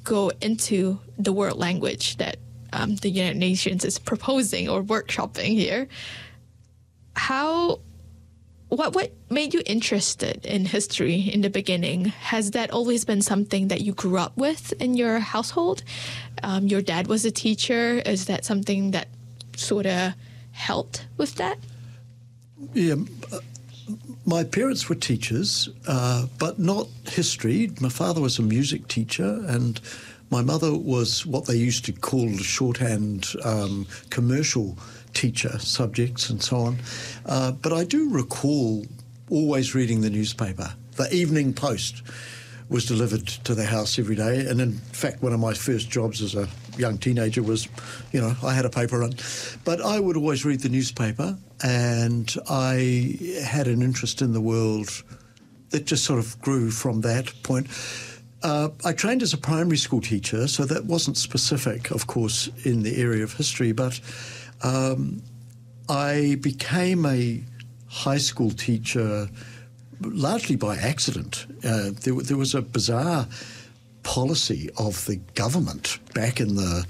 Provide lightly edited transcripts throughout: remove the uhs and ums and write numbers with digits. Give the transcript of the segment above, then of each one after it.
go into the world language that the United Nations is proposing or workshopping here. What made you interested in history in the beginning? Has that always been something that you grew up with in your household? Your dad was a teacher. Is that something that sort of helped with that? Yeah, my parents were teachers, but not history. My father was a music teacher, and my mother was what they used to call shorthand commercial teacher, subjects and so on. But I do recall always reading the newspaper. The Evening Post was delivered to the house every day, and in fact one of my first jobs as a young teenager was, I had a paper run. But I would always read the newspaper, and I had an interest in the world that just sort of grew from that point. I trained as a primary school teacher, so that wasn't specific, of course, in the area of history, but I became a high school teacher largely by accident. There was a bizarre policy of the government back in the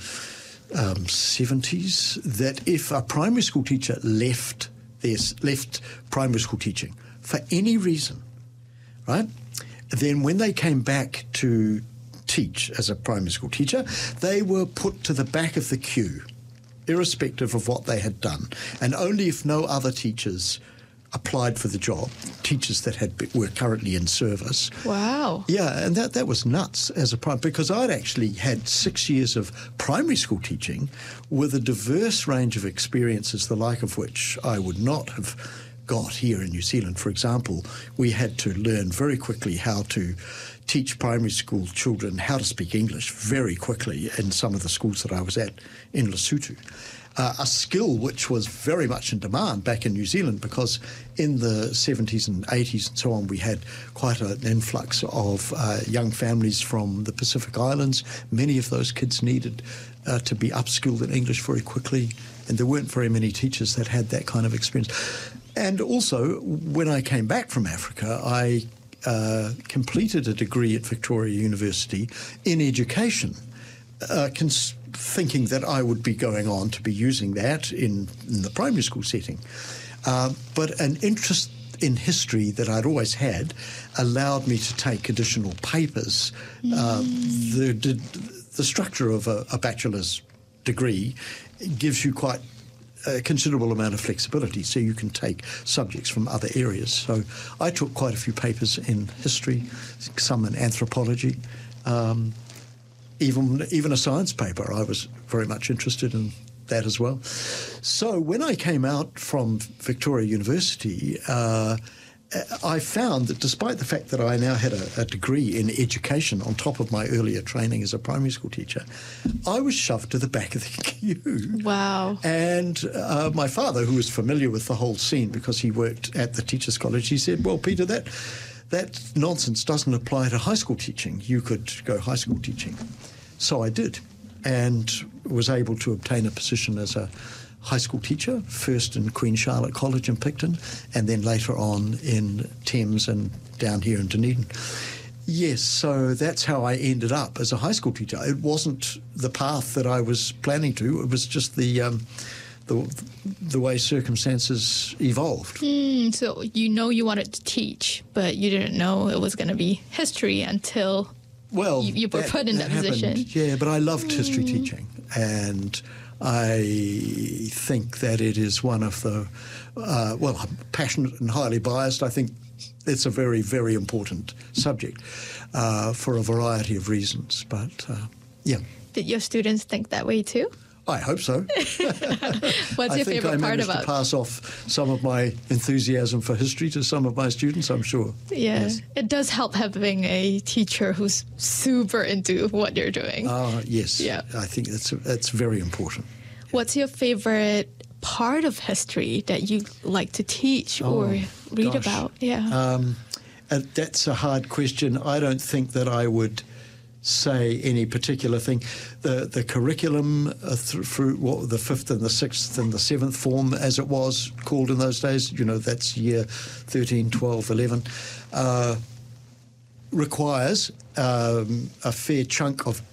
70s that if a primary school teacher left primary school teaching for any reason, right, then when they came back to teach as a primary school teacher, they were put to the back of the queue, irrespective of what they had done. And only if no other teachers applied for the job, teachers that were currently in service. Wow. Yeah, and that was nuts as a because I'd actually had 6 years of primary school teaching with a diverse range of experiences, the like of which I would not have got here in New Zealand. For example, we had to learn very quickly how to teach primary school children how to speak English very quickly in some of the schools that I was at in Lesotho. A skill which was very much in demand back in New Zealand because in the 70s and 80s and so on, we had quite an influx of young families from the Pacific Islands. Many of those kids needed to be upskilled in English very quickly, and there weren't very many teachers that had that kind of experience. And also, when I came back from Africa, I completed a degree at Victoria University in education, thinking that I would be going on to be using that in the primary school setting. But an interest in history that I'd always had allowed me to take additional papers. The structure of a bachelor's degree gives you quite a considerable amount of flexibility, so you can take subjects from other areas. So I took quite a few papers in history, some in anthropology, even a science paper. I was very much interested in that as well. So when I came out from Victoria University, I found that despite the fact that I now had a degree in education on top of my earlier training as a primary school teacher, I was shoved to the back of the queue. Wow. And my father, who was familiar with the whole scene because he worked at the Teachers College, he said, well, Peter, that nonsense doesn't apply to high school teaching. You could go high school teaching. So I did, and was able to obtain a position as a high school teacher, first in Queen Charlotte College in Picton, and then later on in Thames and down here in Dunedin. Yes, so that's how I ended up as a high school teacher. It wasn't the path that I was planning to. It was just the way circumstances evolved. So you wanted to teach, but you didn't know it was going to be history until you were put in that position. Yeah, but I loved history teaching, and I think that it is one of the, I'm passionate and highly biased. I think it's a very, very important subject for a variety of reasons. But, yeah. Did your students think that way too? I hope so. What's your favorite part about it? I managed to pass off some of my enthusiasm for history to some of my students, I'm sure. Yeah, yes. It does help having a teacher who's super into what you're doing. Yes, yeah. I think that's very important. What's your favorite part of history that you like to teach or read about? Yeah, that's a hard question. I don't think that I would say any particular thing. The curriculum through the 5th and the 6th and the 7th form, as it was called in those days, that's year 13, 12, 11, requires a fair chunk of